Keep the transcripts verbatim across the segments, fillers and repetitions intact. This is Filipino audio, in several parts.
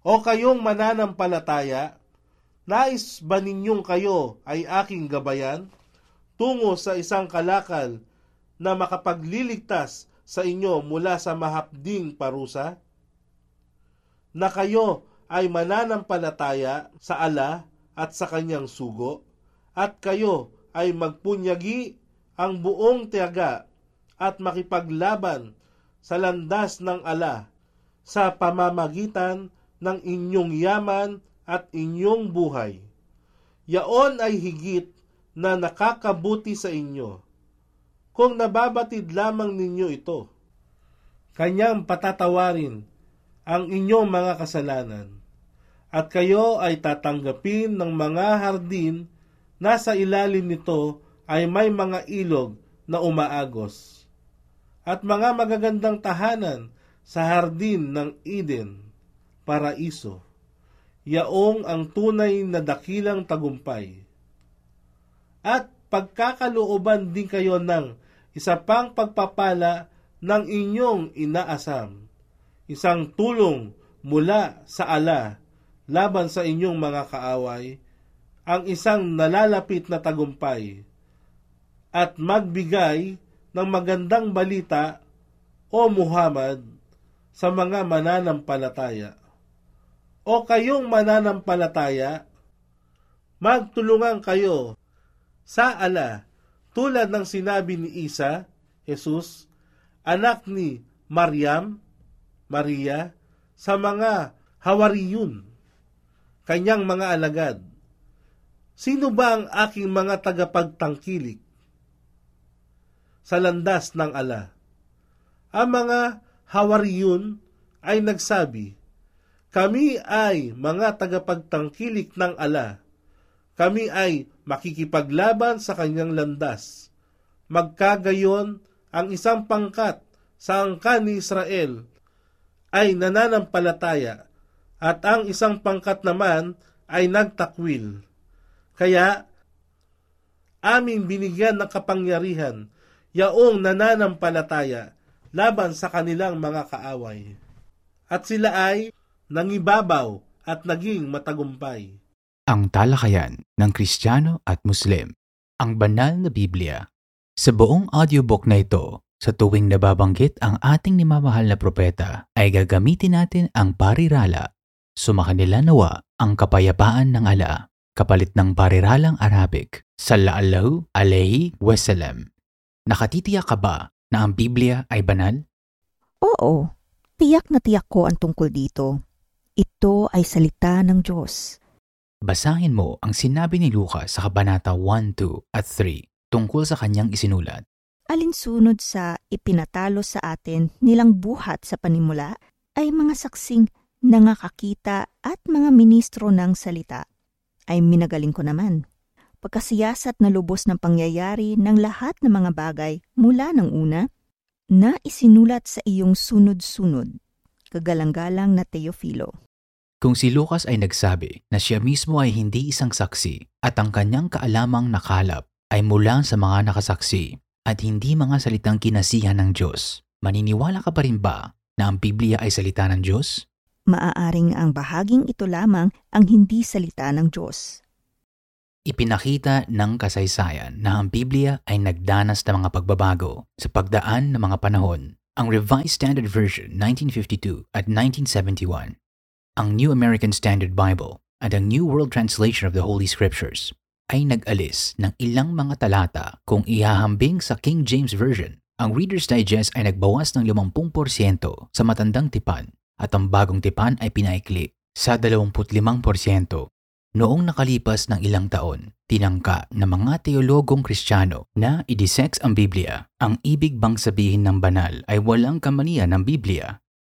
O kayong mananampalataya, nais ba ninyong kayo ay aking gabayan tungo sa isang kalakal na makapagliligtas sa inyo mula sa mahapding parusa? Na kayo ay mananampalataya sa ala at sa kanyang sugo, at kayo ay magpunyagi ang buong tiyaga at makipaglaban sa landas ng ala sa pamamagitan ng inyong yaman at inyong buhay. Yaon ay higit na nakakabuti sa inyo kung nababatid lamang ninyo ito. Kanyang patatawarin ang inyong mga kasalanan, at kayo ay tatanggapin ng mga hardin na sa ilalim nito ay may mga ilog na umaagos, at mga magagandang tahanan sa hardin ng Eden, paraiso, yaong ang tunay na dakilang tagumpay. At pagkakalooban din kayo ng isa pang pagpapala ng inyong inaasam, isang tulong mula sa ala laban sa inyong mga kaaway, ang isang nalalapit na tagumpay, at magbigay ng magandang balita, o Muhammad, sa mga mananampalataya. O kayong mananampalataya, magtulungan kayo sa ala tulad ng sinabi ni Isa, Jesus, anak ni Maryam, Maria, sa mga Hawariyun, kanyang mga alagad. Sino ba ang aking mga tagapagtangkilik sa landas ng ala? Ang mga Hawariyun ay nagsabi, kami ay mga tagapagtangkilik ng ala. Kami ay makikipaglaban sa kanyang landas. Magkagayon, ang isang pangkat sa angkan ni Israel ay nananampalataya, at ang isang pangkat naman ay nagtakwil. Kaya, aming binigyan ng kapangyarihan yaong nananampalataya laban sa kanilang mga kaaway. At sila ay nangibabaw at naging matagumpay. Ang talakayan ng Kristiyano at Muslim, ang banal na Biblia. Sa buong audiobook na ito, sa tuwing nababanggit ang ating nimamahal na propeta, ay gagamitin natin ang parirala. Sumakanila nawa ang kapayapaan ng ala, kapalit ng pariralang Arabic. Sallallahu alayhi wasallam. Nakatitiyak ka ba na ang Biblia ay banal? Oo, tiyak na tiyak ko ang tungkol dito. Ito ay salita ng Diyos. Basahin mo ang sinabi ni Lucas sa Kabanata one, two at three tungkol sa kanyang isinulat. Alinsunod sa ipinatalo sa atin nilang buhat sa panimula ay mga saksing nangakakita at mga ministro ng salita. Ay minagaling ko naman. Pagkasiyasat na lubos ng pangyayari ng lahat ng mga bagay mula ng una, na isinulat sa iyong sunod-sunod, kagalang-galang na Teofilo. Kung si Lucas ay nagsabi na siya mismo ay hindi isang saksi at ang kanyang kaalamang nakalap ay mula sa mga nakasaksi at hindi mga salitang kinasihan ng Diyos, maniniwala ka pa rin ba na ang Biblia ay salita ng Diyos? Maaaring ang bahaging ito lamang ang hindi salita ng Diyos. Ipinakita ng kasaysayan na ang Biblia ay nagdanas ng mga pagbabago sa pagdaan ng mga panahon. Ang Revised Standard Version nineteen fifty-two at nineteen seventy-one, ang New American Standard Bible at ang New World Translation of the Holy Scriptures ay nag-alis ng ilang mga talata kung ihahambing sa King James Version. Ang Reader's Digest ay nagbawas ng fifty percent sa matandang tipan at ang bagong tipan ay pinaikli sa twenty-five percent. Noong nakalipas ng ilang taon, tinangka ng mga teologong Kristiyano na i-dissect ang Biblia. Ang ibig bang sabihin ng banal ay walang kamalian ng Biblia?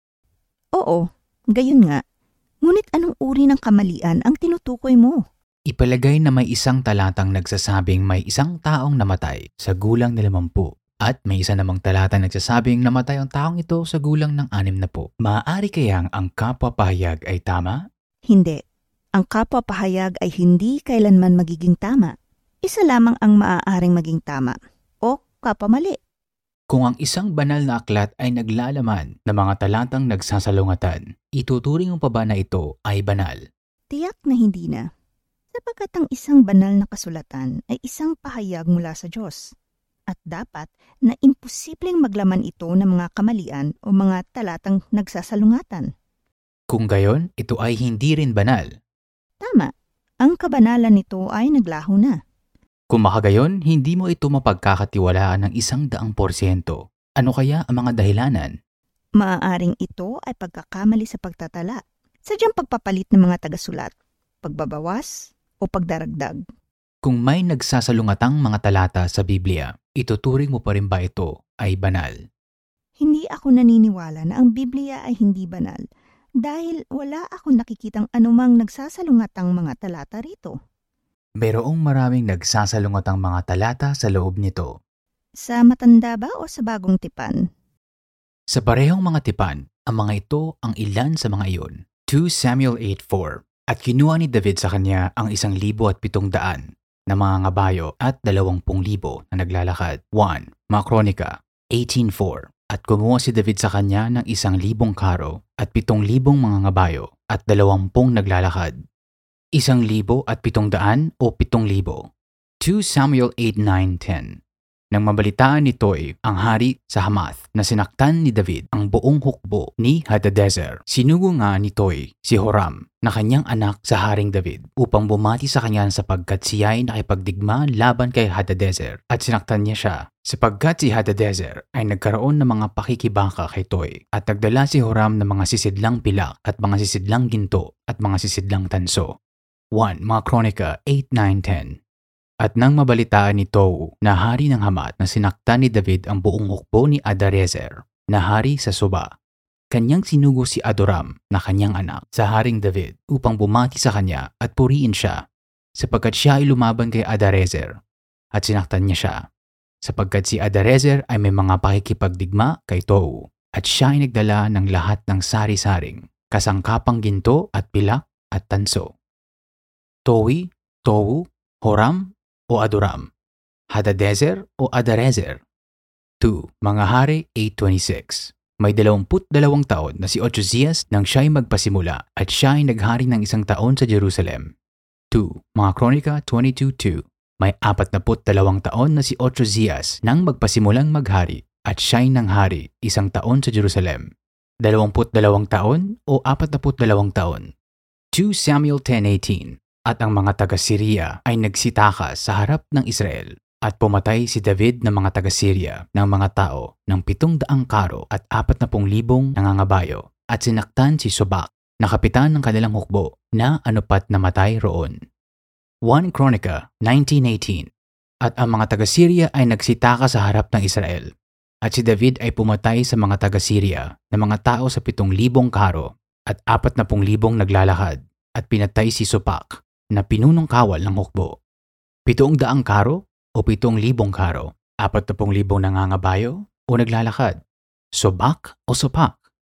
Oo, gayon nga. Ngunit anong uri ng kamalian ang tinutukoy mo? Ipalagay na may isang talatang nagsasabing may isang taong namatay sa gulang na limampu at may isa namang talatang nagsasabing namatay ang taong ito sa gulang ng anim na po. Maaari kayang ang kapwa-pahayag ay tama? Hindi. Ang kapwa-pahayag ay hindi kailanman magiging tama. Isa lamang ang maaaring maging tama o kapwa-mali. Kung ang isang banal na aklat ay naglalaman ng mga talatang nagsasalungatan, ituturing mo pa ba na ito ay banal? Tiyak na hindi na. Sapagkat ang isang banal na kasulatan ay isang pahayag mula sa Diyos. At dapat na imposibleng maglaman ito ng mga kamalian o mga talatang nagsasalungatan. Kung gayon, ito ay hindi rin banal. Tama, ang kabanalan nito ay naglaho na. Kung makagayon, hindi mo ito mapagkakatiwalaan ng isang daang porsyento. Ano kaya ang mga dahilanan? Maaaring ito ay pagkakamali sa pagtatala, sadyang pagpapalit ng mga tagasulat, pagbabawas o pagdaragdag. Kung may nagsasalungatang mga talata sa Biblia, ituturing mo pa rin ba ito ay banal? Hindi ako naniniwala na ang Biblia ay hindi banal dahil wala akong nakikitang anumang nagsasalungatang mga talata rito. Mayroong maraming nagsasalungatang mga talata sa loob nito. Sa matanda ba o sa bagong tipan? Sa parehong mga tipan, ang mga ito ang ilan sa mga iyon. two Samuel eight four. At kinuha ni David sa kanya ang isang libo at pitong daan na mga ngabayo at dalawampung libo na naglalakad. one Mga Kronika eighteen four. At kumuha si David sa kanya ng isang libong karo at pitong libong mga ngabayo at dalawampung naglalakad. Isang libo at pitong daan o pitong libo. two Samuel eight nine ten. Nang mabalitaan ni Toy ang hari sa Hamath na sinaktan ni David ang buong hukbo ni Hadadezer, sinugo nga ni Toy si Horam na kanyang anak sa Haring David upang bumati sa kanya sapagkat siya ay nakipagdigma laban kay Hadadezer at sinaktan niya siya. Sapagkat si Hadadezer ay nagkaroon ng mga pakikibaka kay Toy at nagdala si Horam ng mga sisidlang pilak at mga sisidlang ginto at mga sisidlang tanso. one Mga Kronika eight nine ten. At nang mabalitaan ni Tou na hari ng Hamath na sinaktan ni David ang buong hukbo ni Hadadezer na hari sa Soba, kanyang sinugo si Adoram na kanyang anak sa Haring David upang bumati sa kanya at puriin siya sapagkat siya ay lumaban kay Hadadezer at sinaktan niya siya sapagkat si Hadadezer ay may mga pakikipagdigma kay Tou at siya ay nagdala ng lahat ng sari-saring kasangkapang ginto at pilak at tanso. Towi, Tou, Horam o Adoram, Hadadezer o Hadarezer. two Mga Hari eight twenty-six. May dalawamput dalawang taon na si Ochozias nang siya'y magpasimula at siya ay naghari ng isang taon sa Jerusalem. two Mga Kronika twenty-two two. May apat na put dalawang taon na si Ochozias nang magpasimulang maghari at siya'y nanghari isang taon sa Jerusalem. Dalawamput dalawang taon o apat na put dalawang taon. two Samuel ten eighteen. At ang mga taga-Syria ay nagsitakas sa harap ng Israel at pumatay si David ng mga taga-Syria ng mga tao ng pitong daang karo at apat na pung libong nangangabayo at sinaktan si Sobak na kapitan ng kanilang hukbo na anupat namatay roon. one Kronika nineteen eighteen. At ang mga taga-Syria ay nagsitakas sa harap ng Israel at si David ay pumatay sa mga taga-Syria ng mga tao sa pitong libong karo at apat na pung libong naglalakad at pinatay si Sopak na pinunong kawal ng hukbo. Pitong daang karo o pitong libong karo, apat na pung libong nangangabayo o naglalakad, Sobak o Sopak.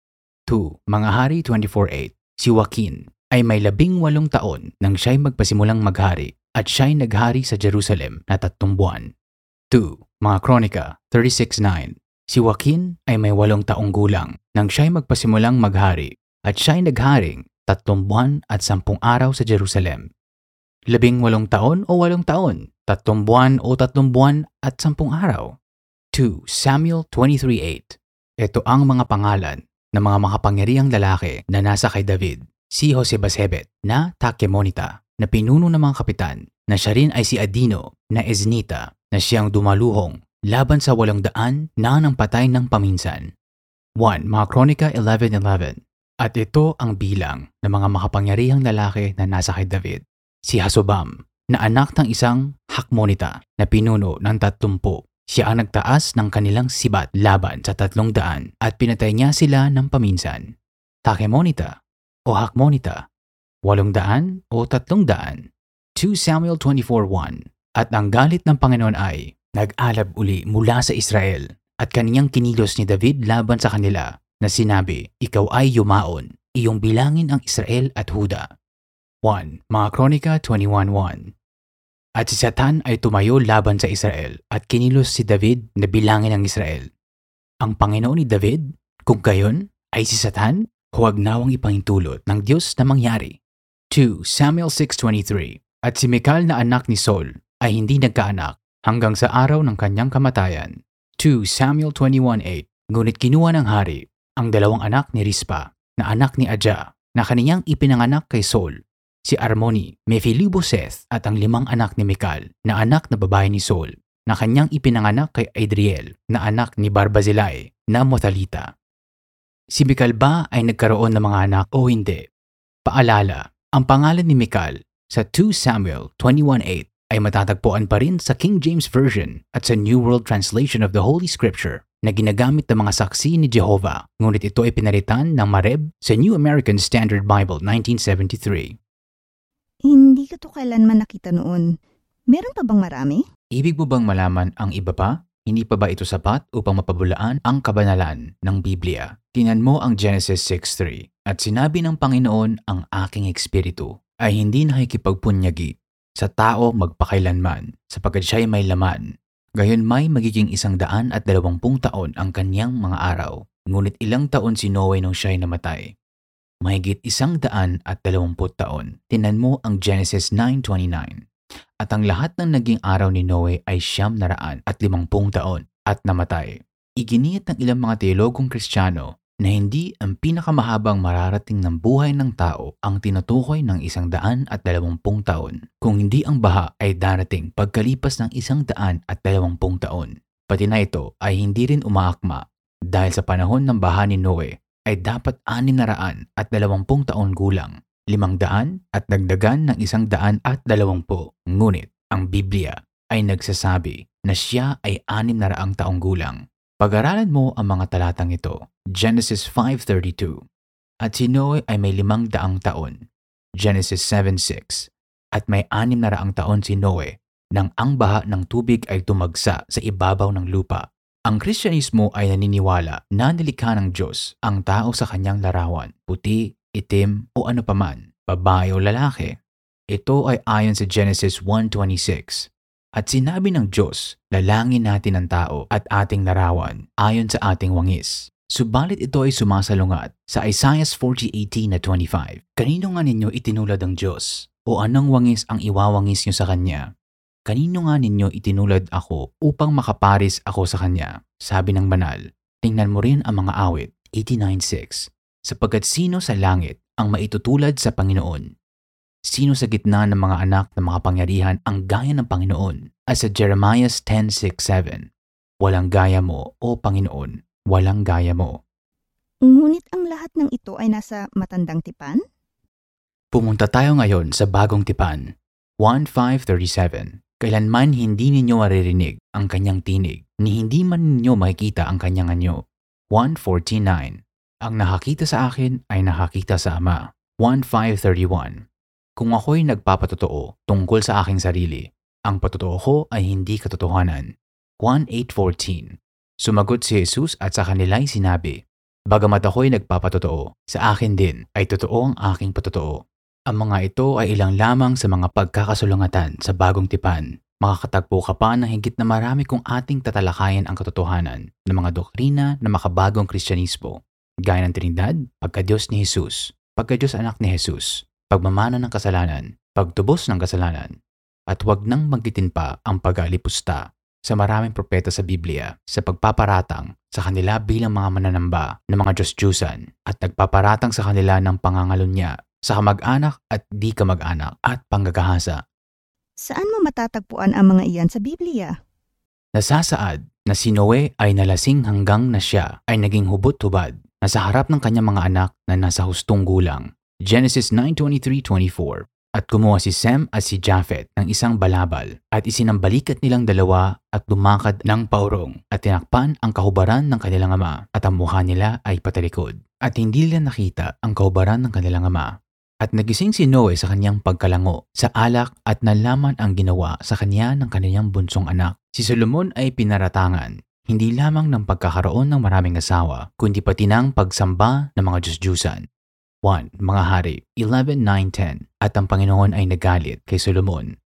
two Mga Hari twenty-four eight. Si Joaquin ay may labing walong taon nang siya'y magpasimulang maghari at siya'y naghari sa Jerusalem na tatlong buwan. two Mga Kronika thirty-six nine. Si Joaquin ay may walong taong gulang nang siya'y magpasimulang maghari at siya'y nagharing tatlong buwan at sampung araw sa Jerusalem. Labing walong taon o walong taon, tatlong buwan o tatlong buwan at sampung araw. two Samuel twenty-three eight. Ito ang mga pangalan ng mga makapangyarihang lalaki na nasa kay David. Si Josebasebet na Takemonita na pinuno ng mga kapitan na siya rin ay si Adino na Eznita na siyang dumaluhong laban sa walong daan na nang patay ng paminsan. one Mga Kronika eleven eleven. At ito ang bilang ng mga makapangyarihang lalaki na nasa kay David. Si Hasobam na anak ng isang Hakmonita na pinuno ng tatlumpu. Siya ang nagtaas ng kanilang sibat laban sa tatlong daan at pinatay niya sila ng paminsan. Takemonita o Hakmonita, walong daan o tatlong daan. two Samuel twenty-four one. At ang galit ng Panginoon ay nag-alab uli mula sa Israel at kaniyang kinilos ni David laban sa kanila na sinabi, ikaw ay yumaon, iyong bilangin ang Israel at Huda. one Mga Kronika twenty-one one. At si Satan ay tumayo laban sa Israel at kinilos si David na bilangin ang Israel Ang Panginoon ni David? Kung gayon ay si Satan? Huwag nawang ipahintulot ng Diyos na mangyari. two Samuel six twenty-three. At si Michal na anak ni Saul ay hindi nagkaanak hanggang sa araw ng kanyang kamatayan. two Samuel twenty-one eight. Ngunit kinuha ng hari ang dalawang anak ni Rispa na anak ni Adja na kaniyang ipinanganak kay Saul, si Armoni, Mephiliboseth at ang limang anak ni Michal na anak na babae ni Saul na kanyang ipinanganak kay Adriel na anak ni Barzillai na Mothalita. Si Michal ba ay nagkaroon ng mga anak o hindi? Paalala, ang pangalan ni Michal sa two Samuel twenty-one eight ay matatagpuan pa rin sa King James Version at sa New World Translation of the Holy Scripture na ginagamit ng mga saksi ni Jehovah, ngunit ito ay pinalitan ng Mareb sa New American Standard Bible nineteen seventy-three. Hindi ko to kailanman nakita noon. Meron pa bang marami? Ibig mo bang malaman ang iba pa? Hindi pa ba ito sapat upang mapabulaan ang kabanalan ng Biblia? Tingnan mo ang Genesis six three. At sinabi ng Panginoon, ang aking espiritu ay hindi nakikipagpunyagi sa tao magpakailanman, sapagkat siya'y may laman. Gayon may magiging isang daan at dalawampung taon ang kanyang mga araw. Ngunit ilang taon si Noe nung siya'y namatay? Mahigit isang daan at dalawamput taon. Tingnan mo ang Genesis nine twenty-nine. At ang lahat ng naging araw ni Noe ay siyam na raan at limangpung taon at namatay. Iginiit ng ilang mga teologong Kristiyano na hindi ang pinakamahabang mararating ng buhay ng tao ang tinutukoy ng isang daan at dalawampung taon, kung hindi ang baha ay darating pagkalipas ng isang daan at dalawampung taon. Pati na ito ay hindi rin umaakma dahil sa panahon ng baha ni Noe ay dapat anim na raan at dalawampung taon gulang, limang daan at dagdagan ng isang daan at dalawampu. Ngunit ang Biblia ay nagsasabi na siya ay anim na raang taong gulang. Pag-aralan mo ang mga talatang ito. Genesis five thirty-two. At si Noe ay may limang daang taon. Genesis seven six. At may anim na raang taon si Noe nang ang baha ng tubig ay tumagsa sa ibabaw ng lupa. Ang Kristyanismo ay naniniwala na nilikha ng Diyos ang tao sa kanyang larawan, puti, itim o ano paman, babae o lalaki. Ito ay ayon sa Genesis one twenty-six. At sinabi ng Diyos, lalangin natin ang tao at ating larawan ayon sa ating wangis. Subalit ito ay sumasalungat sa Isaiah forty eighteen na twenty-five. Kanino nga ninyo itinulad ang Diyos? O anong wangis ang iwawangis nyo sa Kanya? Kanino nga ninyo itinulad ako upang makaparis ako sa Kanya? Sabi ng banal, tingnan mo rin ang mga awit, eighty-nine six. Sapagkat sino sa langit ang maitutulad sa Panginoon? Sino sa gitna ng mga anak ng mga pangyarihan ang gaya ng Panginoon? As sa Jeremiah ten six seven, walang gaya mo, O Panginoon, walang gaya mo. Ngunit ang lahat ng ito ay nasa matandang tipan? Pumunta tayo ngayon sa bagong tipan. one five thirty-seven. Kailanman hindi ninyo maririnig ang kanyang tinig, ni hindi man ninyo makikita ang kanyang anyo. one forty-nine. Ang nakakita sa akin ay nakakita sa Ama. one five thirty-one. Kung ako'y nagpapatotoo tungkol sa aking sarili, ang patotoo ko ay hindi katotohanan. one eight fourteen. Sumagot si Jesus at sa kanila'y sinabi, bagamat ako'y nagpapatotoo, sa akin din ay totoo ang aking patotoo. Ang mga ito ay ilang lamang sa mga pagkakasulungatan sa bagong tipan. Makakatagpo ka pa ng higit na marami kung ating tatalakayan ang katotohanan ng mga doktrina na makabagong Kristyanismo, gaya ng Trinidad, pagka-Diyos ni Jesus, pagka-Diyos anak ni Jesus, pagmamana ng kasalanan, pagtubos ng kasalanan, at huwag nang magditin pa ang pag-aalipusta sa maraming propeta sa Biblia sa pagpaparatang sa kanila bilang mga mananamba ng mga Diyos-Diyusan at nagpaparatang sa kanila ng pangangalunya sa kamag-anak at di kamag-anak at panggagahasa. Saan mo matatagpuan ang mga iyan sa Biblia? Nasasaad na si Noe ay nalasing hanggang na siya ay naging hubot-hubad na sa harap ng kanyang mga anak na nasa hustong gulang. Genesis nine twenty-three twenty-four. At kumuha si Sem at si Japhet ng isang balabal at isinambalikat nilang dalawa at lumakad ng paurong at tinakpan ang kahubaran ng kanilang ama at ang mukha nila ay patalikod at hindi nila nakita ang kahubaran ng kanilang ama. At nagising si Noe sa kanyang pagkalango sa alak at nalaman ang ginawa sa kanya ng kanyang bunsong anak. Si Solomon ay pinaratangan hindi lamang ng pagkakaroon ng maraming asawa kundi pati ng pagsamba ng mga Diyos-Diyusan. one. Mga Hari eleven nine ten. At ang Panginoon ay nagalit kay Solomon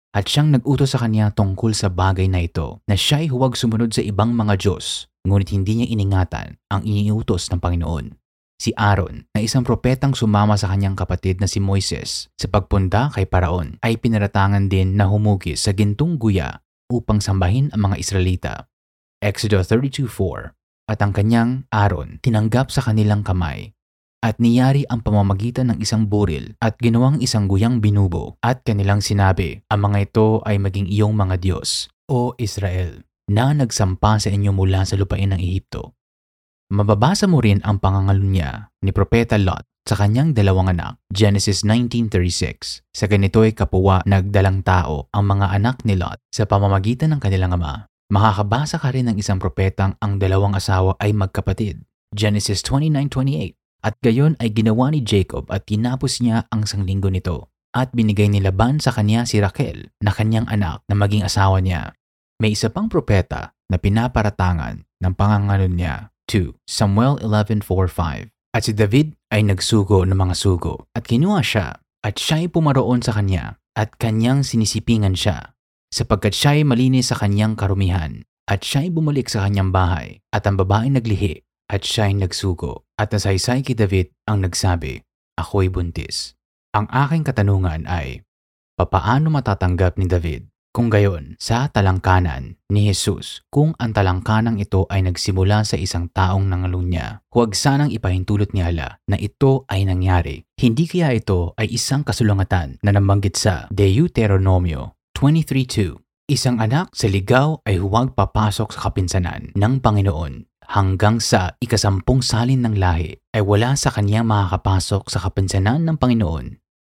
At siyang nag-utos sa kanya tungkol sa bagay na ito, na siya'y huwag sumunod sa ibang mga Diyos, ngunit hindi niya iningatan ang iniutos ng Panginoon. Si Aaron, na isang propetang sumama sa kanyang kapatid na si Moises sa pagpunta kay Paraon, ay pinaratangan din na humugis sa gintong guya upang sambahin ang mga Israelita. Exodus thirty-two four. At ang kanyang Aaron tinanggap sa kanilang kamay at niyari ang pamamagitan ng isang buril at ginawang isang guyang binubo at kanilang sinabi, ang mga ito ay maging iyong mga Diyos, o Israel, na nagsampa sa inyo mula sa lupain ng Ehipto. Mababasa mo rin ang pangangalunya ni Propeta Lot sa kanyang dalawang anak, Genesis nineteen thirty-six. Sa ganito'y kapuwa nagdalang tao ang mga anak ni Lot sa pamamagitan ng kanilang ama. Makakabasa ka rin ng isang propetang ang dalawang asawa ay magkapatid, Genesis twenty-nine twenty-eight. At gayon ay ginawa ni Jacob at tinapos niya ang sanglinggo nito. At binigay ni Laban sa kanya si Raquel na kanyang anak na maging asawa niya. May isa pang propeta na pinaparatangan ng pangangalan niya, two Samuel eleven four five. At si David ay nagsugo ng mga sugo at kinuha siya at siya'y pumaroon sa kanya at kanyang sinisipingan siya sapagkat siya'y malinis sa kanyang karumihan at siya'y bumalik sa kanyang bahay at ang babaeng naglihi at siya'y nagsugo at nasaysay kay David ang nagsabi, ako'y buntis. Ang aking katanungan ay, papaano matatanggap ni David kung gayon sa talangkanan ni Jesus kung ang talangkanang ito ay nagsimula sa isang taong nangalunya? Huwag sanang ipahintulot ni Allah na ito ay nangyari. Hindi kaya ito ay isang kasulungatan na nabanggit sa Deuteronomio twenty-three two. Isang anak sa ligaw ay huwag papasok sa kapinsanan ng Panginoon. Hanggang sa ikasampung salin ng lahi ay wala sa kanyang makakapasok sa kapinsanan ng Panginoon.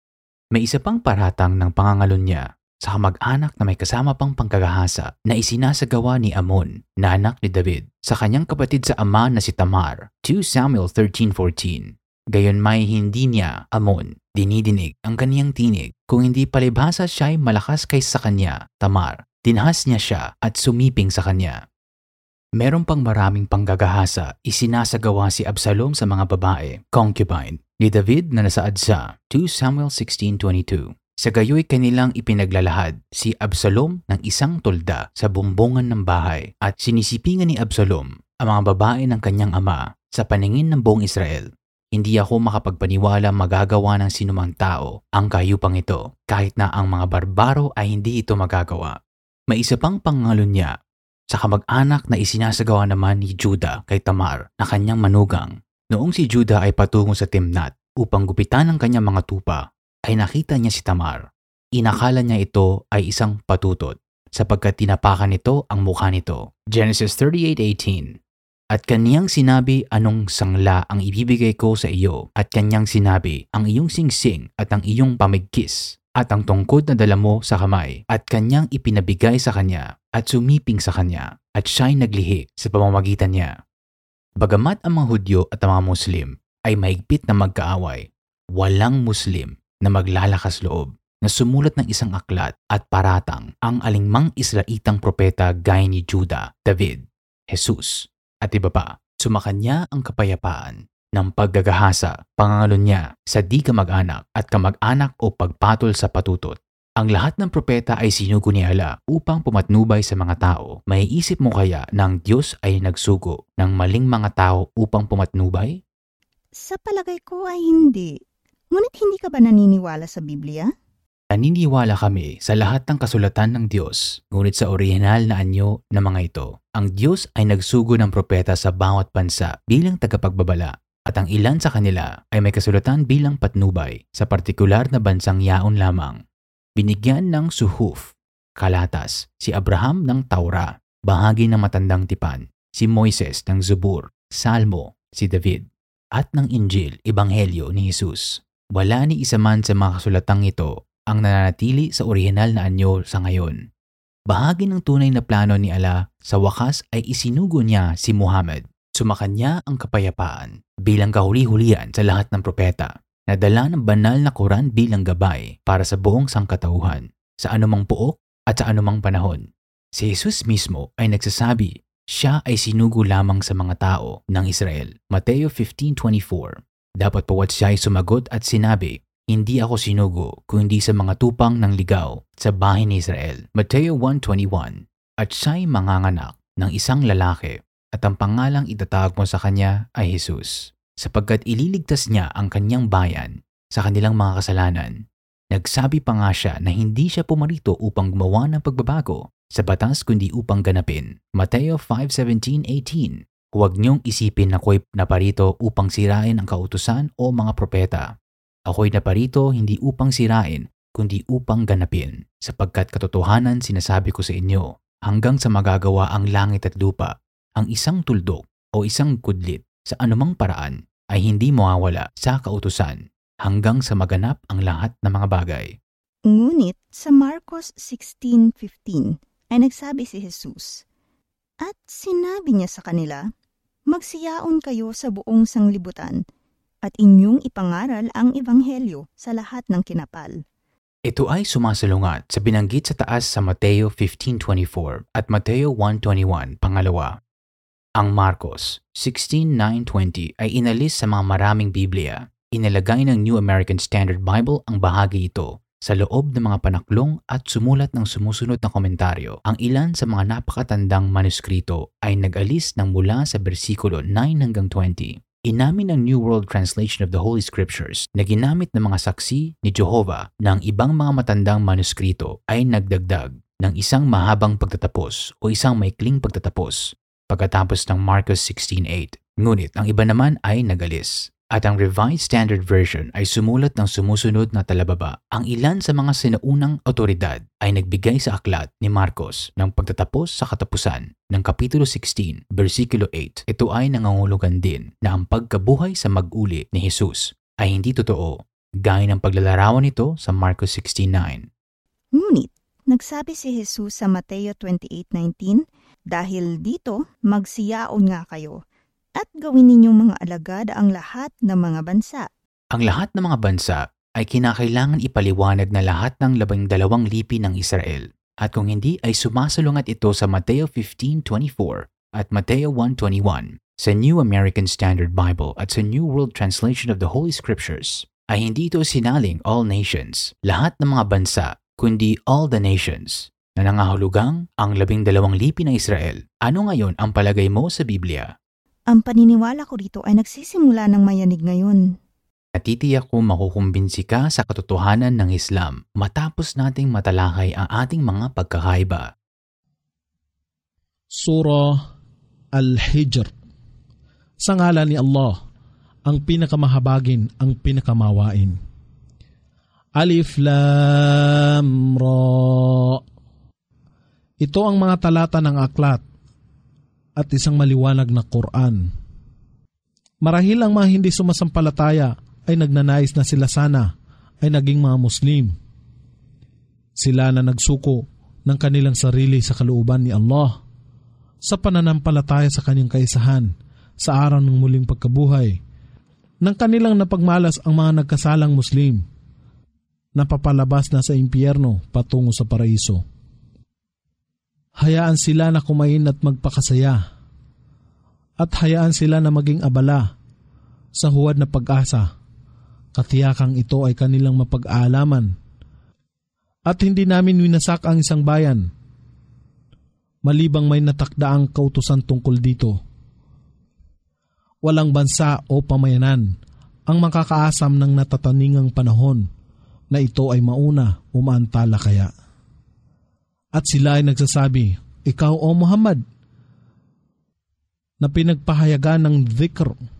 May isa pang paratang ng pangangalunya sa kamag-anak na may kasama pang pangkagahasa na isinasagawa ni Amon na anak ni David sa kanyang kapatid sa ama na si Tamar, two Samuel thirteen fourteen. Gayon may hindi niya, Amon, dinidinig ang kaniyang tinig kung hindi palibhasa siya'y malakas kaysa sa kanya, Tamar. Dinhas niya siya at sumiping sa kanya. Meron pang maraming panggagahasa isinasagawa si Absalom sa mga babae, concubine, ni David na nasaad sa two Samuel sixteen twenty-two. Sa gayoy kanilang ipinaglalahad si Absalom ng isang tolda sa bumbungan ng bahay at sinisipingan ni Absalom ang mga babae ng kanyang ama sa paningin ng buong Israel. Hindi ako makapagpaniwala magagawa ng sinumang tao ang kahiyupang ito kahit na ang mga barbaro ay hindi ito magagawa. May isa pang pangalunya sa kamag-anak na isinasagawa naman ni Judah kay Tamar na kanyang manugang. Noong si Judah ay patungo sa Timnat upang gupitan ang kanyang mga tupa, ay nakita niya si Tamar. Inakala niya ito ay isang patutot sapagkat tinapakan nito ang mukha nito. Genesis thirty-eight eighteen. At kanyang sinabi anong sangla ang ibibigay ko sa iyo at kanyang sinabi ang iyong singsing at ang iyong pamigkis at ang tungkod na dala mo sa kamay at kanyang ipinabigay sa kanya at sumiping sa kanya at siya'y naglihi sa pamamagitan niya. Bagamat ang mga Hudyo at ang mga Muslim ay mahigpit na magkaaway, walang Muslim na maglalakas loob na sumulat ng isang aklat at paratang ang alingmang Israelitang propeta gaya ni Judah, David, Jesus at iba pa. Sumakanya ang kapayapaan ng paggagahasa, pangangalunya sa di kamag-anak at kamag-anak o pagpatol sa patutot. Ang lahat ng propeta ay sinugo ni Allah upang pumatnubay sa mga tao. Maiisip mo kaya na ang Diyos ay nagsugo ng maling mga tao upang pumatnubay? Sa palagay ko ay hindi. Ngunit hindi ka ba naniniwala sa Biblia? Naniniwala kami sa lahat ng kasulatan ng Diyos, ngunit sa orihinal na anyo ng mga ito, ang Diyos ay nagsugo ng propeta sa bawat bansa bilang tagapagbabala. At ang ilan sa kanila ay may kasulatan bilang patnubay sa partikular na bansang yaon lamang. Binigyan ng suhuf, kalatas, si Abraham ng Taura, bahagi ng matandang tipan, si Moises ng Zubur, Salmo, si David, at ng Injil, Ebanghelyo ni Jesus. Wala ni isa man sa mga kasulatang ito ang nananatili sa orihinal na anyo sa ngayon. Bahagi ng tunay na plano ni Allah sa wakas ay isinugo niya si Muhammad. Sumakanya ang kapayapaan bilang kahuli-hulihan sa lahat ng propeta. Nadala ng banal na Quran bilang gabay para sa buong sangkatauhan, sa anumang puok at sa anumang panahon. Si Jesus mismo ay nagsasabi, siya ay sinugo lamang sa mga tao ng Israel. Mateo fifteen twenty-four. Dapat pawat siya ay sumagot at sinabi, Hindi ako sinugo kundi sa mga tupang ng ligaw sa bahay ni Israel. Mateo one twenty-one. At siya'y manganganak ng isang lalaki at ang pangalang itatawag mo sa kanya ay Jesus, sapagkat ililigtas niya ang kanyang bayan sa kanilang mga kasalanan. Nagsabi pa nga siya na hindi siya pumarito upang gumawa ng pagbabago sa batas kundi upang ganapin. Mateo five seventeen eighteen. Huwag niyong isipin na ako'y naparito upang sirain ang kautusan o mga propeta. Ako'y naparito hindi upang sirain, kundi upang ganapin, sapagkat katotohanan sinasabi ko sa inyo, hanggang sa magagawa ang langit at lupa, ang isang tuldok o isang kudlit sa anumang paraan ay hindi mawawala sa kautusan, hanggang sa maganap ang lahat ng mga bagay. Ngunit sa Marcos sixteen fifteen ay nagsabi si Jesus, at sinabi niya sa kanila, magsiyaon kayo sa buong sanglibutan, at inyong ipangaral ang ebanghelyo sa lahat ng kinapal. Ito ay sumasalungat sa binanggit sa taas sa Mateo fifteen twenty-four at Mateo one twenty-one, pangalawa. Ang Marcos sixteen nine twenty ay inalis sa mga maraming Biblia. Inilagay ng New American Standard Bible ang bahagi ito sa loob ng mga panaklong at sumulat ng sumusunod na komentaryo. Ang ilan sa mga napakatandang manuskrito ay nag-alis ng mula sa bersikulo nine hanggang twenty. Inamin ng New World Translation of the Holy Scriptures na ginamit ng mga saksi ni Jehovah na ang ibang mga matandang manuskrito ay nagdagdag ng isang mahabang pagtatapos o isang maikling pagtatapos pagkatapos ng Marcos sixteen eight. Ngunit ang iba naman ay nagalis. At ang Revised Standard Version ay sumulat ng sumusunod na talababa. Ang ilan sa mga sinaunang otoridad ay nagbigay sa aklat ni Marcos ng pagtatapos sa katapusan ng Kapitulo sixteen, versikulo eight. Ito ay nangangulugan din na ang pagkabuhay sa mag-uli ni Jesus ay hindi totoo, gaya ng paglalarawan nito sa Marcos sixteen nine. Ngunit, nagsabi si Jesus sa Mateo twenty-eight nineteen, dahil dito magsiyaon nga kayo, at gawin ninyong mga alagad ang lahat ng mga bansa. Ang lahat ng mga bansa ay kinakailangan ipaliwanag na lahat ng labing dalawang lipi ng Israel. At kung hindi ay sumasalungat ito sa Mateo fifteen twenty-four at Mateo one twenty-one, sa New American Standard Bible at sa New World Translation of the Holy Scriptures, ay hindi ito sinaling all nations, lahat ng mga bansa, kundi all the nations, na nangahulugang ang labing dalawang lipi ng Israel. Ano ngayon ang palagay mo sa Biblia? Ang paniniwala ko rito ay nagsisimula ng mayanig ngayon. Natitiyak ko makukumbinsi ka sa katotohanan ng Islam matapos nating matalakay ang ating mga pagkakaiba. Surah Al-Hijr. Sa ngalan ni Allah, ang pinakamahabagin, ang pinakamawain. Alif Lam Ra. Ito ang mga talata ng aklat at isang maliwanag na Quran. Marahil ang mga hindi sumasampalataya ay nagnanais na sila sana ay naging mga Muslim. Sila na nagsuko ng kanilang sarili sa kalooban ni Allah sa pananampalataya sa kanyang kaisahan sa araw ng muling pagkabuhay, nang kanilang napagmalas ang mga nagkasalang Muslim na papalabas na sa impyerno patungo sa paraiso. Hayaan sila na kumain at magpakasaya, at hayaan sila na maging abala sa huwad na pag-asa. Katiyakang ito ay kanilang mapag-aalaman, at hindi namin winasak ang isang bayan, malibang may natakdaang kautusan tungkol dito. Walang bansa o pamayanan ang makakaasam ng natataningang panahon na ito ay mauna o maantala kaya. At sila ay nagsasabi, ikaw o Muhammad, na pinagpahayagan ng dhikr